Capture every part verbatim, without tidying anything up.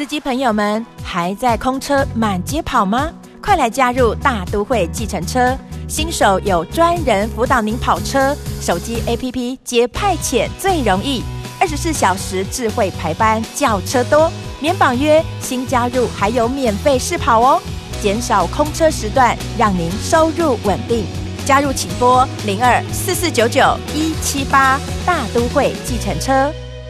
司机朋友们，还在空车满街跑吗？快来加入大都会计程车，新手有专人辅导您跑车，手机 A P P 接派遣最容易，二十四小时智慧排班，叫车多，免绑约，新加入还有免费试跑哦，减少空车时段，让您收入稳定。加入请拨零二四四九九一七八，大都会计程车。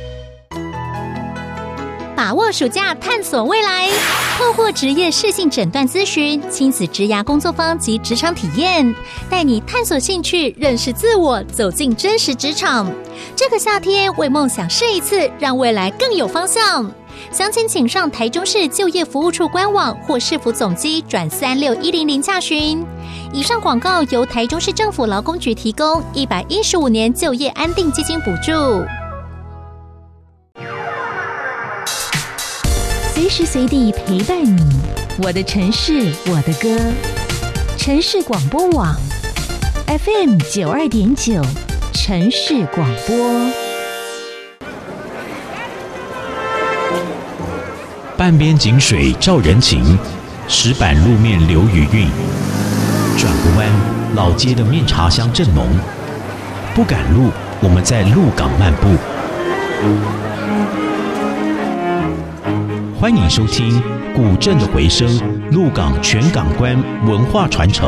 把握暑假探索未来，透过职业适性诊断咨询、亲子职涯工作坊及职场体验，带你探索兴趣，认识自我，走进真实职场。这个夏天为梦想试一次，让未来更有方向。详情请上台中市就业服务处官网或市府总机转三六一零零洽询。以上广告由台中市政府劳工局提供，一百一十五年就业安定基金补助。 随时随地陪伴你，我的城市，我的歌。城市广播网 F M 九二点九，城市广播。 半边井水照人情，石板路面留余韵。转个弯，老街的面茶香正浓。不赶路，我们在鹿港漫步。欢迎收听古镇的回声，鹿港全港观文化传承。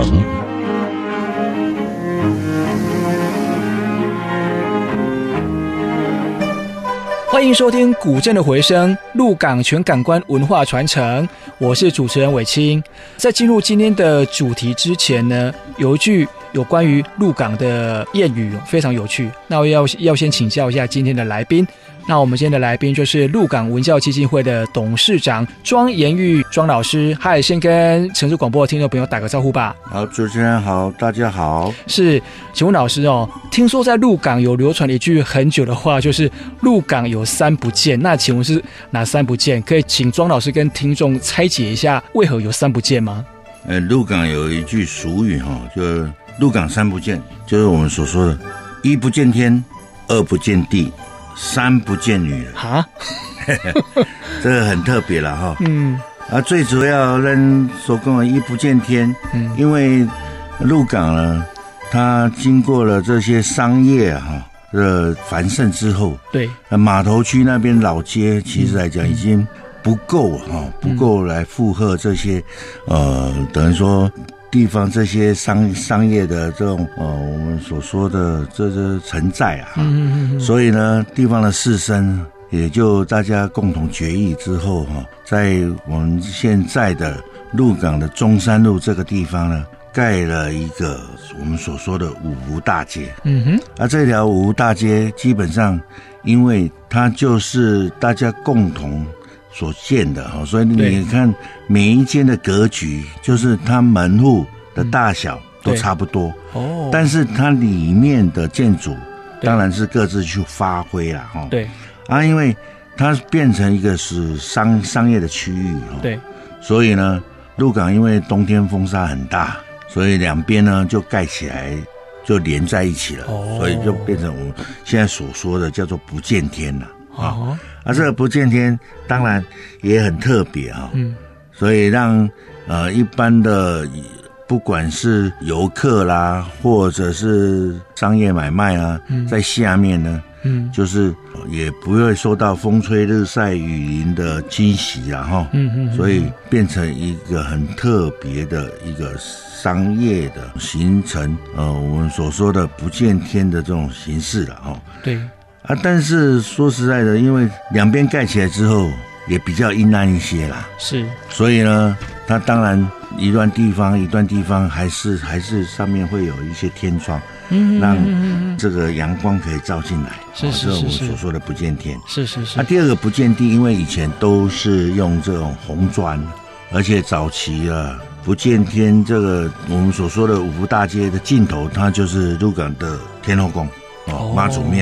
欢迎收听古镇的回声，鹿港全港观文化传承。我是主持人伟清。在进入今天的主题之前呢，有一句有关于鹿港的谚语非常有趣，那我要要先请教一下今天的来宾。那我们今天的来宾就是鹿港文教基金会的董事长庄延玉庄老师。嗨，先跟城市广播的听众朋友打个招呼吧。 好，主持人好，大家好。 是，请问老师哦，听说在鹿港有流传一句很久的话，就是鹿港有三不见。那请问是哪三不见？可以请庄老师跟听众拆解一下，为何有三不见吗？ 呃，鹿港有一句俗语哈、哦，就是鹿港三不见，就是我们所说的一不见天，二不见地，三不见女人。哈，这个很特别了哈。嗯，啊，最主要人所讲的一不见天，嗯，因为鹿港呢，它经过了这些商业哈的繁盛之后，对，码头区那边老街其实来讲已经不够哈，不够来负荷这些，呃，等于说地方这些商商业的这种呃我们所说的这这承载啊，嗯嗯嗯，所以呢，地方的士绅也就大家共同决议之后哈，在我们现在的鹿港的中山路这个地方呢，盖了一个我们所说的五福大街。嗯哼，而这条五福大街基本上，因为它就是大家共同所建的，所以你看每一间的格局，就是它门户的大小都差不多，哦，但是它里面的建筑当然是各自去发挥啦，哈，对，啊，因为它变成一个是商商业的区域，对，所以呢，鹿港因为冬天风沙很大，所以两边呢就盖起来，就连在一起了，哦，所以就变成我们现在所说的叫做不见天了。啊，啊，这个不见天当然也很特别啊，嗯，所以让呃一般的不管是游客啦，或者是商业买卖啊，嗯，在下面呢，嗯，就是也不会受到风吹日晒雨淋的侵袭啦，哈，嗯嗯，所以变成一个很特别的一个商业的形成，呃，我们所说的不见天的这种形式了，哈，对。啊，但是说实在的，因为两边盖起来之后也比较阴暗一些啦，是，所以呢，它当然一段地方一段地方还是还是上面会有一些天窗，嗯，让这个阳光可以照进来，是是是，这是我们所说的不见天，是是是。啊，第二个不见地，因为以前都是用这种红砖，而且早期啊不见天这个我们所说的五福大街的尽头，它就是鹿港的天后宫哦，妈祖庙。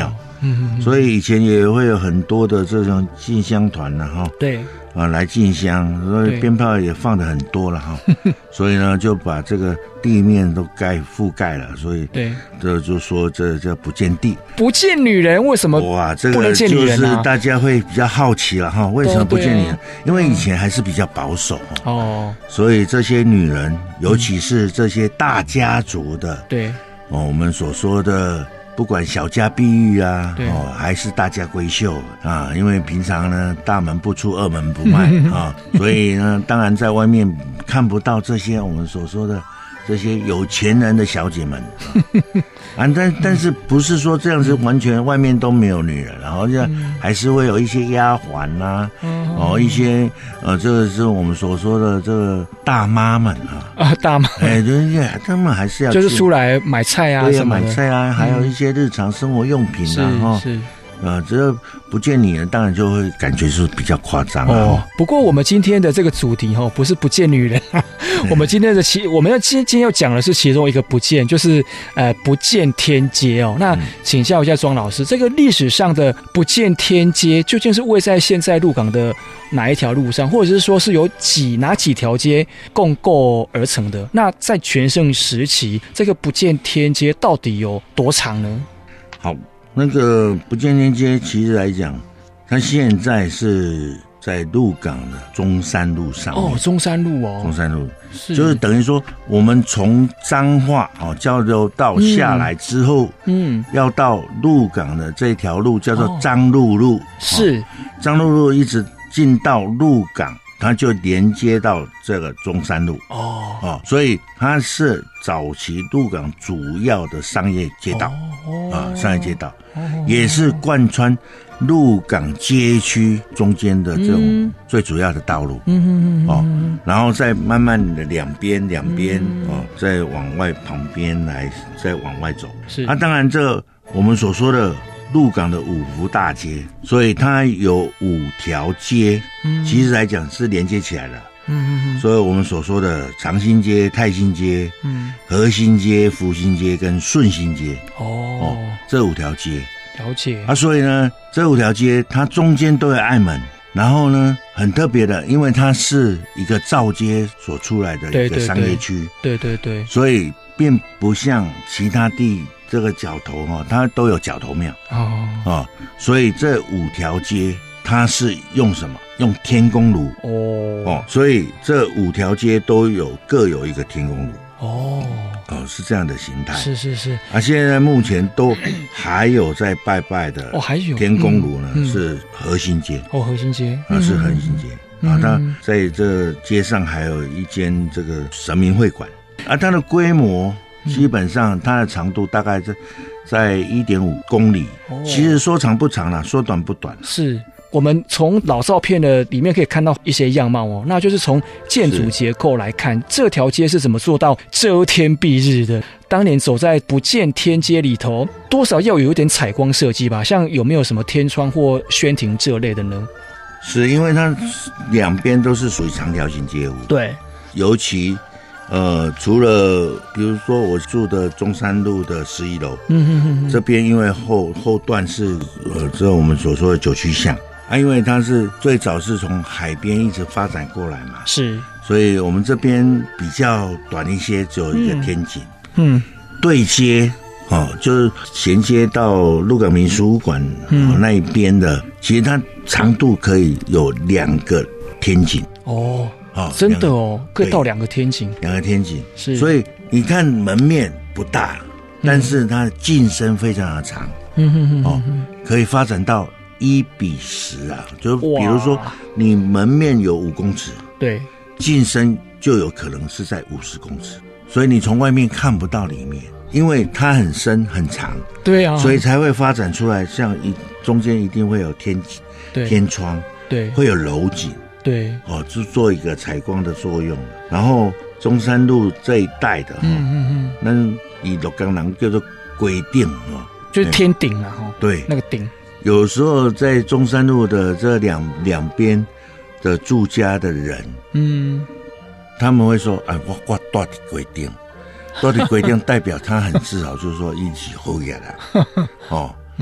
嗯， 所以以前也会有很多的这种进香团呢，哈， 对， 啊，来进香，所以鞭炮也放的很多了哈，所以呢就把这个地面都盖覆盖了，所以对，这就说这叫不见地， 不见女人，为什么？ 哇，这个就是大家会比较好奇了哈，为什么不见女人？因为以前还是比较保守哦，所以这些女人，尤其是这些大家族的，对，哦，我们所说的。不管小家碧玉啊，哦，还是大家闺秀啊，因为平常呢大门不出二门不迈啊，所以呢，当然在外面看不到这些我们所说的这些有钱人的小姐们啊，但但是不是说这样子完全外面都没有女人，然后就还是会有一些丫鬟呐，哦，一些呃，这个是我们所说的这个大妈们啊， 啊，大妈， 哎，就是他们还是要就是出来买菜啊， 对呀，买菜啊，还有一些日常生活用品啊，哈，是。呃，这不见女人，当然就会感觉是比较夸张哦。 不过我们今天的这个主题哈，不是不见女人，我们今天的其我们要今今天要讲的是其中一个不见，就是呃不见天街哦。那请教一下庄老师，这个历史上的不见天街究竟是位在现在鹿港的哪一条路上，或者是说是有几哪几条街共构而成的？那在全盛时期，这个不见天街到底有多长呢？ 好。那个不见天街其实来讲，它现在是在鹿港的中山路上面。 哦，中山路哦， 中山路是就是等于说，我们从彰化哦交流道下来之后，嗯，要到鹿港的这条路叫做彰鹿路，哦、是彰鹿路一直进到鹿港。它就连接到这个中山路哦哦，所以它是早期鹿港主要的商业街道哦啊，商业街道、哦、也是贯穿鹿港街区中间的这种最主要的道路嗯哦，然后再慢慢的两边两边哦，再往外旁边来再往外走是啊，当然这我们所说的。鹿港的五福大街，所以它有五条街，嗯、其实来讲是连接起来的。嗯嗯嗯。所以我们所说的长兴街、泰兴街、嗯、和兴街、福兴街跟顺兴街，哦，哦这五条街。 了解。 啊，所以呢，这五条街它中间都有隘门，然后呢，很特别的，因为它是一个造街所出来的一个商业区， 对对 对, 对, 对， 所以并不像其他地。这个角头哈，它都有角头庙哦哦，所以这五条街它是用什么？用天公炉哦哦，所以这五条街都有各有一个天公炉哦哦，是这样的形态。 是是是。 啊，现在目前都还有在拜拜的哦，还有天公炉呢，嗯、是和兴街哦，和兴街啊是和兴街、嗯、啊，它在这街上还有一间这个神明会馆啊，它的规模。基本上它的长度大概在在 一点五公里、哦、其实说长不长啦，说短不短。 是我们从老照片的里面可以看到一些样貌哦，那就是从建筑结构来看，这条街是怎么做到遮天蔽日的。当年走在不见天街里头，多少要有一点采光设计吧，像有没有什么天窗或轩庭这类的呢？ 是因为它两边都是属于长条形街屋， 对， 尤其呃，除了比如说我住的中山路的十一楼，嗯哼哼哼，这边因为后后段是呃，这我们所说的九曲巷啊，因为它是最早是从海边一直发展过来嘛， 是， 所以我们这边比较短一些，只有一个天井，嗯，嗯对接哦，就是衔接到鹿港民俗馆、嗯哦、那一边的，其实它长度可以有两个天井哦。哦，真的哦，可以到两个天井， 两个天井是，所以你看门面不大，嗯、但是它的进深非常的长，嗯哼哼哼哦，可以发展到一比十啊，就比如说你门面有五公尺， 对， 进深就有可能是在五十公尺，所以你从外面看不到里面，因为它很深很长， 对啊， 所以才会发展出来，像一中间一定会有天天窗， 对， 会有楼井。 对哦，就做一个采光的作用。然后中山路这一带的哈，嗯嗯嗯，那以鹿港人叫做龟顶哦， 就是天顶啊哈， 对， 那个顶。 有时候在中山路的这两两边的住家的人，嗯，他们会说，哎，我我住在龟顶，住在龟顶代表他很自豪，就是说一起后爷啦，哦。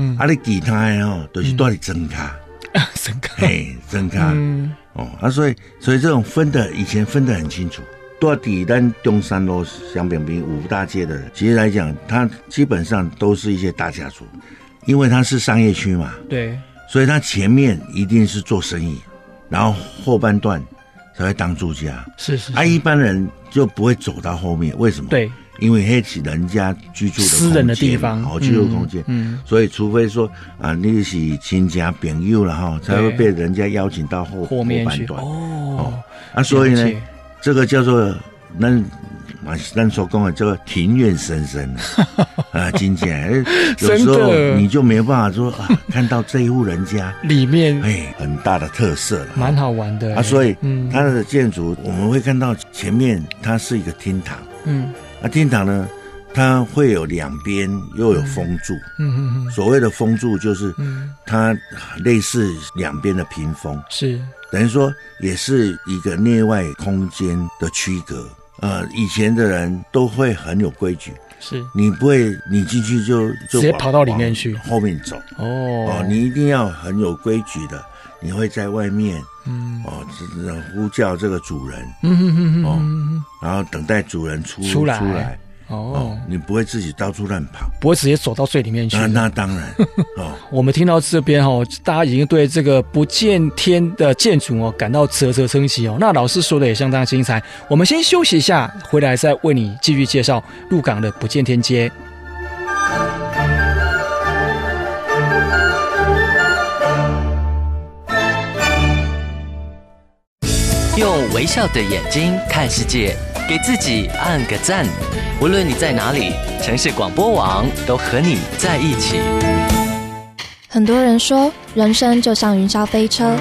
嗯， 啊，你其他的哦，都是在增卡， 增卡， 嘿，增卡，嗯，哦，啊，所以所以这种分的以前分得很清楚。多底咱中山路、香饼饼五大街的，其实来讲，它基本上都是一些大家族，因为它是商业区嘛， 对， 所以它前面一定是做生意，然后后半段才会当住家。 是 是, 是啊，一般人就不会走到后面，为什么？ 对， 因为那是人家居住的私人的地方， 好居住空间，嗯，所以除非说啊，你是亲家朋友了哈，才会被人家邀请到后后面半段哦, 哦。啊，所以呢，这个叫做咱啊，咱所讲的这个庭院深深啊，真正有时候你就没有办法说啊，看到这一户人家里面哎很大的特色了， 蛮好玩的啊。所以它的建筑我们会看到前面它是一个厅堂，嗯，啊厅堂呢，它会有两边又有风柱，嗯嗯嗯，所谓的风柱就是它类似两边的屏风， 是等于说也是一个内外空间的区隔。呃，以前的人都会很有规矩， 是你不会你进去就就直接跑到里面去， 后面走哦哦，你一定要很有规矩的，你会在外面，嗯哦，呼叫这个主人，嗯哼哼哼哦，然后等待主人出出来出来。哦，你不会自己到处乱跑， 不会直接走到最里面去。 那那当然哦。 我们听到这边哦，大家已经对这个不见天的建筑哦感到啧啧称奇哦。那老师说的也相当精彩。我们先休息一下，回来再为你继续介绍鹿港的不见天街。 用微笑的眼睛看世界，给自己按个赞。无论你在哪里，城市广播网都和你在一起。 很多人说，人生就像云霄飞车，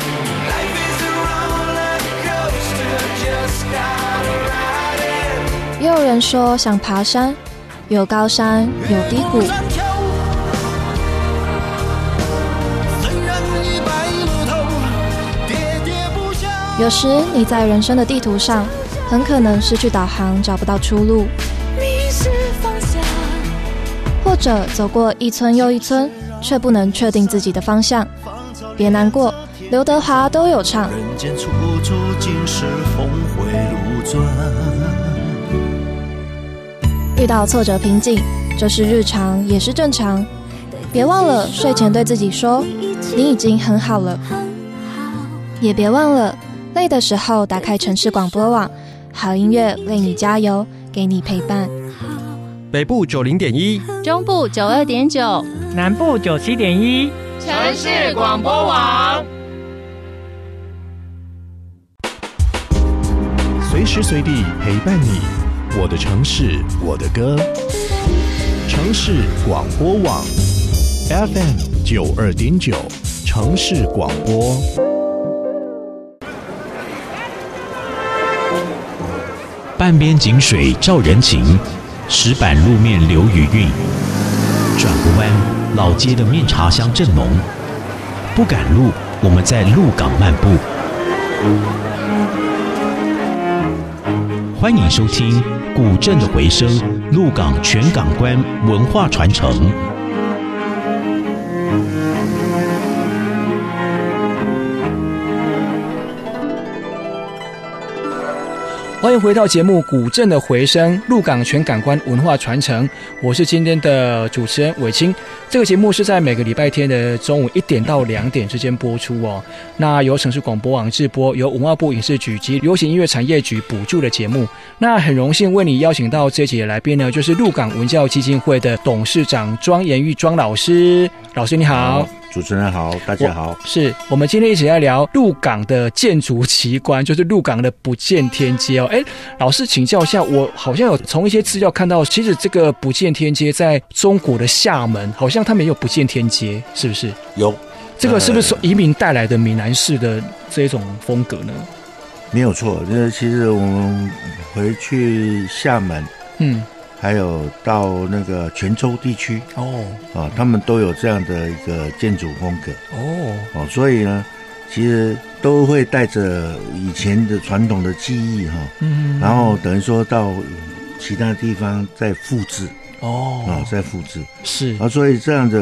也有人说像爬山，有高山，有低谷。有时你在人生的地图上，很可能失去导航，找不到出路，或者走过一村又一村，却不能确定自己的方向。别难过，刘德华都有唱。人间处处尽是峰回路转。遇到挫折瓶颈，这是日常，也是正常。别忘了睡前对自己说，你已经很好了。也别忘了，累的时候打开城市广播网，好音乐为你加油，给你陪伴。 北部九零点一， 中部九二点九， 南部九七点一， 城市广播网， 随时随地陪伴你。我的城市，我的歌。城市广播网 F M 九二点九，城市广播。半边井水照人情，石板路面留余韵。转个弯，老街的面茶香正浓。不赶路，我们在鹿港漫步。欢迎收听古镇的回声，鹿港全港观文化传承。 欢迎回到节目《古镇的回声》，鹿港全港观文化传承。我是今天的主持人伟清。这个节目是在每个礼拜天的中午一点到两点之间播出哦。那由城市广播网制播，由文化部影视局及流行音乐产业局补助的节目。那很荣幸为你邀请到这一集的来宾呢，就是鹿港文教基金会的董事长庄延玉庄老师。老师你好。 主持人好，大家好。 是我们今天一起来聊鹿港的建筑奇观，就是鹿港的不见天街哦。哎，老师请教一下，我好像有从一些资料看到，其实这个不见天街在中国的厦门，好像他们也有不见天街，是不是？ 有。 这个是不是移民带来的闽南式的这种风格呢？ 没有错，就是其实我们回去厦门，嗯。还有到那个泉州地区哦，啊，他们都有这样的一个建筑风格哦，哦，所以呢，其实都会带着以前的传统的技艺哈，嗯，然后等于说到其他地方再复制哦，啊，再复制是， 啊，所以这样的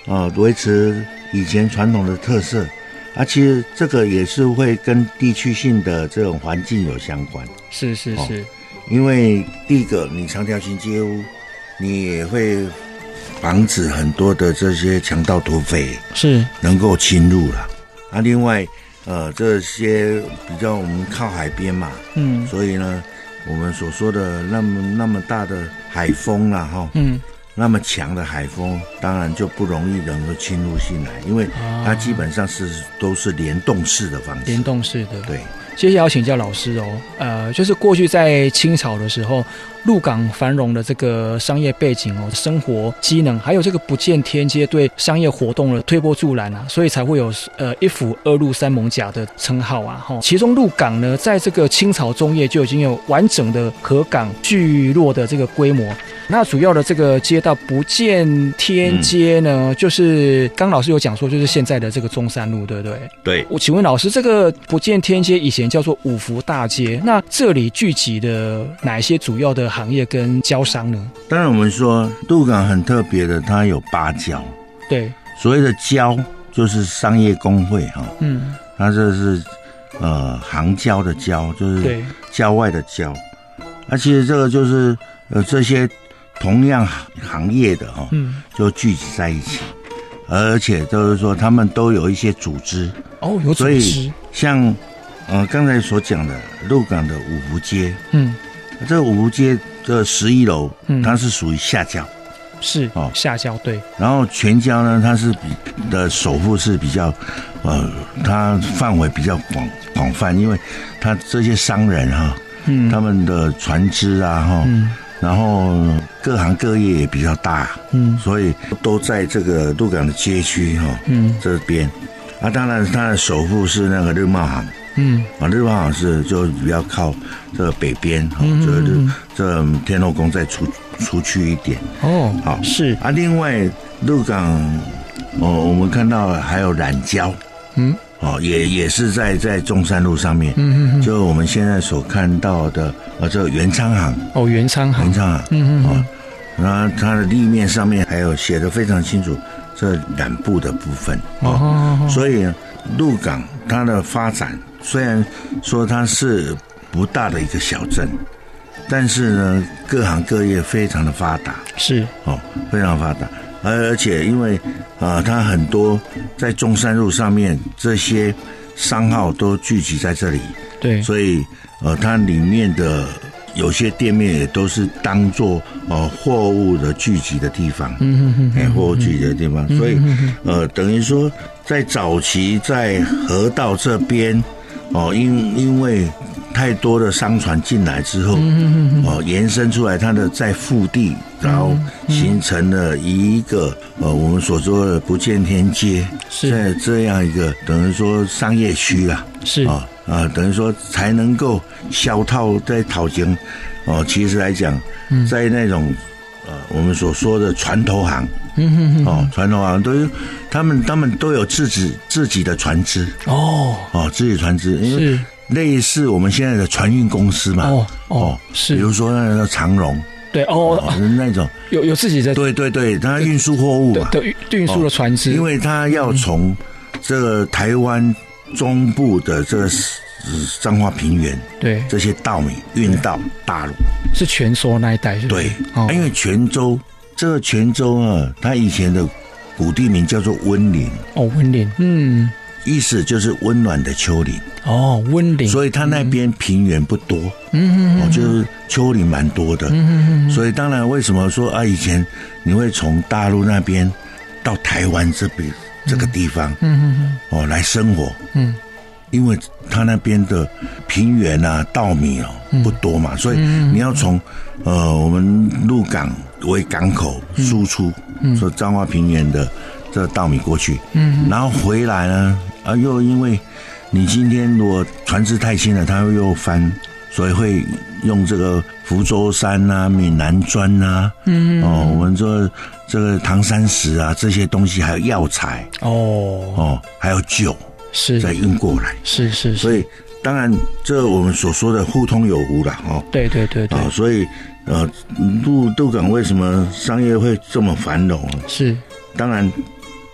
呃维持以前传统的特色。啊，其实这个也是会跟地区性的这种环境有相关。 是是是、哦， 因为第一个，你长条形街屋，你也会防止很多的这些强盗土匪是能够侵入了。啊，另外，呃，这些比较我们靠海边嘛，嗯，所以呢，我们所说的那么那么大的海风啦，哈，嗯。那么强的海风，当然就不容易能够侵入进来，因为它基本上是都是联动式的方式。 联动式的， 对。 接下来要请教老师哦，呃，就是过去在清朝的时候，鹿港繁荣的这个商业背景哦，生活机能，还有这个不见天街对商业活动的推波助澜啊，所以才会有呃一府二鹿三艋甲的称号啊。哈，其中鹿港呢，在这个清朝中叶就已经有完整的河港聚落的这个规模。那主要的这个街道不见天街呢，嗯、就是刚老师有讲说，就是现在的这个中山路，对不对？ 对。 我请问老师，这个不见天街以前叫做五福大街，那这里聚集的哪一些主要的行业跟交商呢？ 当然，我们说鹿港很特别的，它有八交。 对。 所谓的交就是商业工会哈，嗯，它这是呃行交的交，就是郊外的郊。那、啊、其实这个就是呃这些。同样行业的哈、哦，嗯，就聚集在一起，而且就是说他们都有一些组织哦，有组织。所以像呃刚才所讲的鹿港的五福街，嗯，这个五福街的十一楼，嗯，它是属于下交， 是哦，下交对。 然后全交呢，它是比的首付是比较，呃，它范围比较广广泛，因为它这些商人哈、啊，嗯，他们的船只啊哈。嗯然后各行各业也比较大，嗯，所以都在这个鹿港的街区哈、哦，嗯，这边，啊，当然它的首富是那个日茂行，嗯，啊，日茂行是就比较靠这个北边，哈、哦，这这这天后宫再出出去一点， 哦，好是啊，另外鹿港，哦，我们看到还有染胶，嗯。哦，也也是在在中山路上面，嗯嗯，就我们现在所看到的，呃，这个元昌行， 哦，元昌行， 元昌行，嗯嗯，哦，然后它的立面上面还有写得非常清楚，这染布的部分，哦，哦哦哦所以鹿港它的发展虽然说它是不大的一个小镇，但是呢，各行各业非常的发达， 是， 哦，非常发达。而且因为啊、呃，它很多在中山路上面这些商号都聚集在这里， 对， 所以呃，它里面的有些店面也都是当做呃货物的聚集的地方，嗯嗯嗯，货物聚集的地方，所以呃，等于说在早期在河道这边哦、呃，因因为太多的商船进来之后，嗯哦、呃，延伸出来它的在腹地。然后形成了一个呃，我们所说的不见天街，在这样一个等于说商业区啊， 是啊啊、呃，等于说才能够销套在讨钱哦、呃。其实来讲，嗯、在那种呃我们所说的船头行，嗯哼哼哦，船头行都有他们他们都有自己自己的船只哦哦，自己的船只，因为类似我们现在的船运公司嘛，哦哦是，比如说那个长荣。 对哦， 哦那种有有自己的， 对对对，它运输货物嘛， 对运输的船只、 哦，因为它要从这个台湾中部的这个彰化平原， 对这些稻米运到大陆， 是泉州那一带，是不是？ 对，哦、因为泉州这个泉州啊，它以前的古地名叫做温岭， 哦，温岭，嗯。 意思就是温暖的丘陵哦，温岭， 所以它那边平原不多，嗯，哦，就是丘陵蛮多的，嗯，所以当然为什么说啊，以前你会从大陆那边到台湾这边这个地方，嗯嗯哦来生活，嗯，因为它那边的平原啊稻米哦不多嘛，所以你要从呃我们鹿港为港口输出，嗯，说彰化平原的这个稻米过去，嗯，然后回来呢。啊，又因为你今天如果船只太轻了，它又翻，所以会用这个福州山啊、闽南砖啊，嗯，哦，我们说这个唐山石啊这些东西，还有药材，哦哦，还有酒，是再运过来， 是是是， 所以当然这我们所说的互通有无啦，哦， 对对对对， 哦，所以呃，鹿鹿港为什么商业会这么繁荣？ 是， 当然。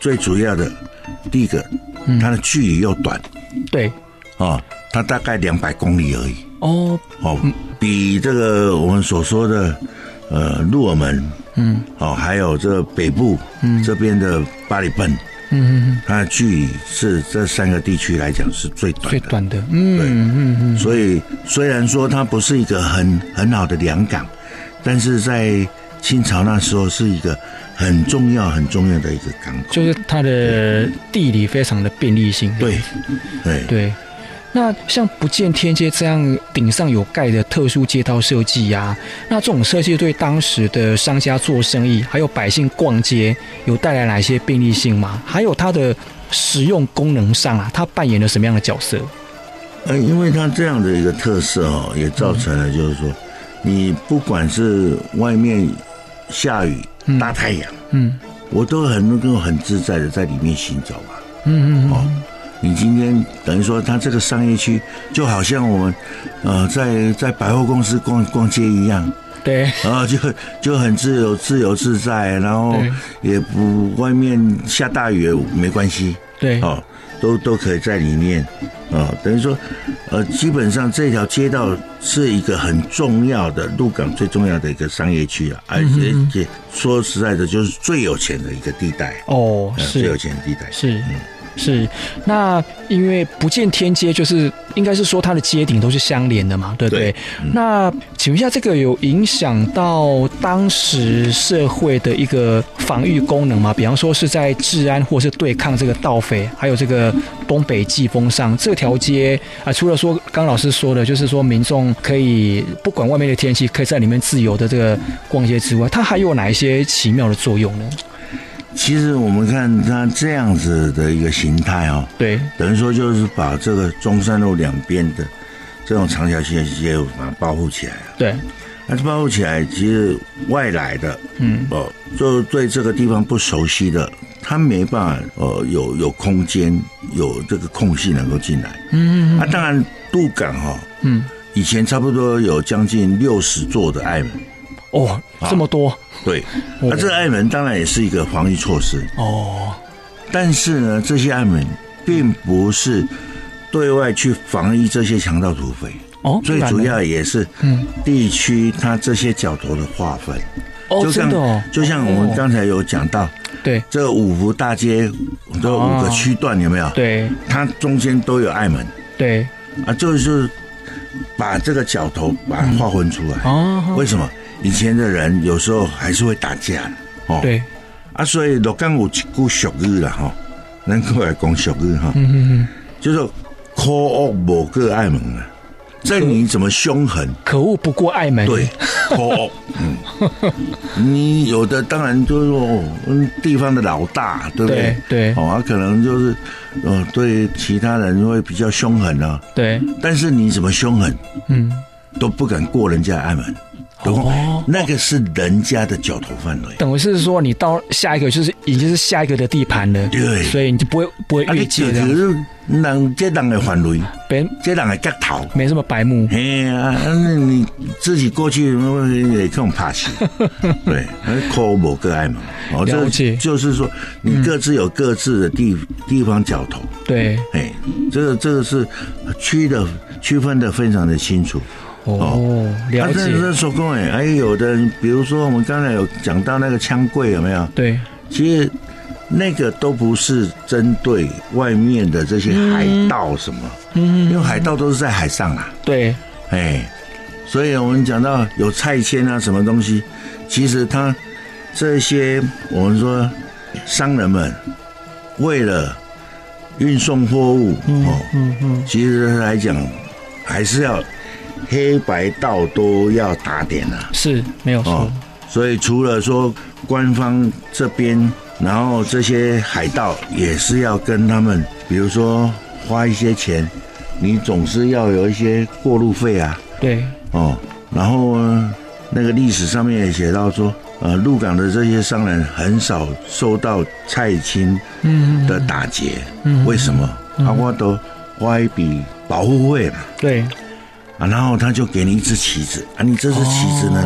最主要的第一个，嗯、它的距离又短， 对， 哦，它大概两百公里而已。 哦哦，比这个我们所说的呃鹿耳门，嗯，哦，还有这北部，嗯，这边的巴里笨，嗯嗯，它的距离是这三个地区来讲是最短的， 最短的，嗯， 对， 嗯嗯， 所以虽然说它不是一个很很好的良港，但是在清朝那时候是一个很重要很重要的一个港口， 就是它的地理非常的便利性， 对，对对。那像不见天街这样顶上有盖的特殊街道设计啊，那这种设计对当时的商家做生意还有百姓逛街有带来哪些便利性吗？还有它的实用功能上啊，它扮演了什么样的角色？ 呃，因为它这样的一个特色哦，也造成了就是说，嗯、你不管是外面下雨、嗯、大太阳，嗯，我都很能够很自在的在里面行走啊，嗯嗯哦。你今天等于说，它这个商业区就好像我们，呃，在在百货公司逛逛街一样， 对， 然后就就很自由、自由自在，然后也不外面下大雨也没关系， 对， 哦，都都可以在里面，哦，等于说，呃，基本上这条街道是一个很重要的鹿港最重要的一个商业区啊，而且、嗯、且说实在的，就是最有钱的一个地带哦，是、呃、 最有钱的地带是。嗯是，那因为不见天街，就是应该是说它的街顶都是相连的嘛，对不对？对嗯、那请问一下，这个有影响到当时社会的一个防御功能吗？比方说是在治安或是对抗这个盗匪，还有这个东北季风上这条街啊、呃，除了说刚老师说的，就是说民众可以不管外面的天气，可以在里面自由的这个逛街之外，它还有哪一些奇妙的作用呢？ 其实我们看它这样子的一个形态哦， 对， 等于说就是把这个中山路两边的这种长条形的街把它保护起来了。 对， 那保护起来，其实外来的，嗯，哦，就对这个地方不熟悉的，他没办法，呃，有有空间，有这个空隙能够进来。嗯，啊，当然鹿港哈、哦，嗯，以前差不多有将近六十座的爱门。 哦，这么多。 对，那、啊、这个爱门当然也是一个防御措施哦，但是呢，这些爱门并不是对外去防御这些强盗土匪哦，最主要也是地区它这些角头的划分哦，就像真的哦，就像我们刚才有讲到， 对， 这五福大街这五个区段有没有？ 对， 它中间都有爱门， 对， 啊，就是把这个角头把它划分出来哦，为什么？以前的人有时候还是会打架的哦， 对啊，所以鹿港有一句俗语啦哈，咱过来讲俗语哈，嗯嗯嗯，就是可恶不过爱门啊，在你怎么凶狠， 可恶不过爱门， 对，可恶，嗯，你有的当然就是说地方的老大，对不对？ 对， 哦，他可能就是呃对其他人会比较凶狠啊， 对， 但是你怎么凶狠，嗯，都不敢过人家爱门。哦，那个是人家的角头范围， 等于是说你到下一个就是已经是下一个的地盘了， 对， 所以你就不会不会越界的。 可是人这人的范围，别这人的角头， 没什么白目。 哎呀，那你自己过去也这种怕死，对，抠某个爱嘛。 哦，了解， 就是说你各自有各自的地、嗯、地方角头， 对， 哎，这个这个是区的区分的非常的清楚。 哦，了解。 这说过哎，还有的，比如说我们刚才有讲到那个枪柜，有没有？ 对， 其实那个都不是针对外面的这些海盗什么，嗯，因为海盗都是在海上啊。 对， 哎，所以我们讲到有菜签啊，什么东西，其实他这些我们说商人们为了运送货物，嗯、哦，嗯嗯，其实来讲还是要。黑白道都要打点啊， 是没有错、哦。 所以除了说官方这边，然后这些海盗也是要跟他们，比如说花一些钱，你总是要有一些过路费啊。 对， 哦，然后呢，那个历史上面也写到说，呃，鹿港的这些商人很少受到蔡清的打劫，嗯，为什么？嗯、啊，我都花一笔保护费嘛。 对。 啊，然后他就给你一支旗子啊，你这支旗子呢，哦、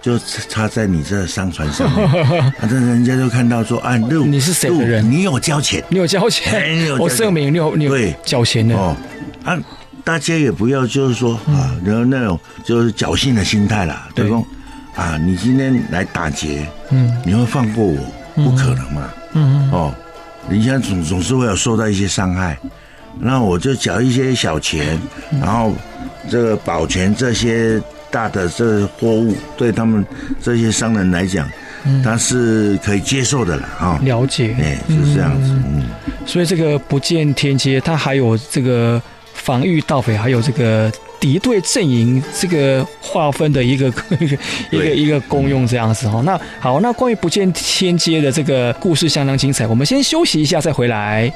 就插在你这商船上面，啊，这人家就看到说，啊，陆你是谁的人？ 你有交钱， 你有交钱，你有我证明你有你有交钱的哦。 啊，大家也不要就是说啊，然后那种就是侥幸的心态啦，对公啊，你今天来打劫，嗯，你会放过我？不可能嘛，嗯哦，你现在总总是会有受到一些伤害，那我就缴一些小钱，然后这个保全这些。大的这货物对他们这些商人来讲，嗯、他是可以接受的了啊。 了解， 哎、欸，是这样子。嗯，嗯所以这个不见天街，它还有这个防御盗匪，还有这个敌对阵营这个划分的一个一个一个一个功用这样子哈。那好，那关于不见天街的这个故事相当精彩，我们先休息一下再回来。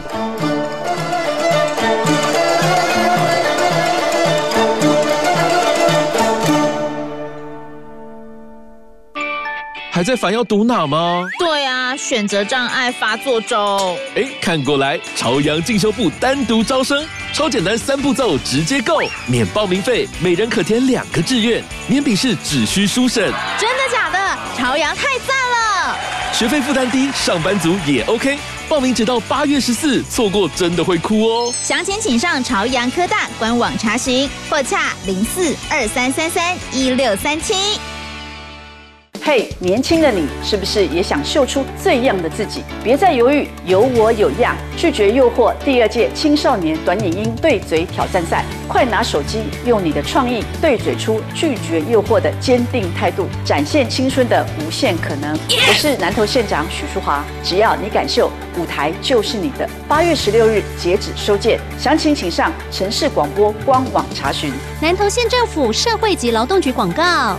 还在烦要读哪吗？ 对啊，选择障碍发作中。 哎，看过来，朝阳进修部单独招生，超简单三步骤直接购，免报名费，每人可填两个志愿，年笔试只需书审。 真的假的？朝阳太赞了！ 学费负担低，上班族也 OK。报名直到八月十四，错过真的会哭哦。 详情请上朝阳科大官网查询，或洽零四二三三三一六三七。 嘿， hey, 年轻的你是不是也想秀出最样的自己？别再犹豫，有我有样，拒绝诱惑第二届青少年短影音对嘴挑战赛，快拿手机，用你的创意对嘴出拒绝诱惑的坚定态度，展现青春的无限可能。Yeah! 我是南投县长许淑华，只要你敢秀，舞台就是你的。八月十六日截止收件，详情请上城市广播官网查询。 南投县政府社会及劳动局广告。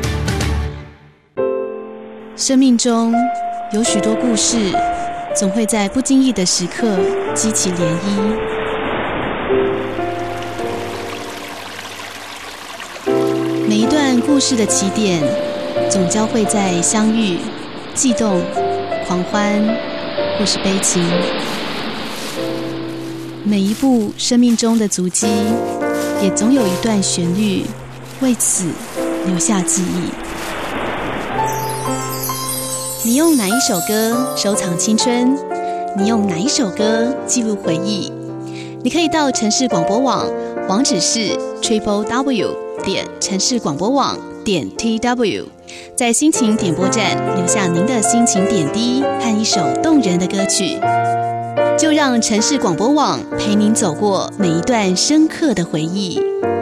生命中有许多故事，总会在不经意的时刻激起涟漪。每一段故事的起点，总交汇在相遇、悸动、狂欢，或是悲情。每一部生命中的足迹，也总有一段旋律，为此留下记忆。你用哪一首歌收藏青春？你用哪一首歌记录回忆？你可以到城市广播网，网址是 triple w 点城市广播网点 t w， 在心情点播站留下您的心情点滴和一首动人的歌曲，就让城市广播网陪您走过每一段深刻的回忆。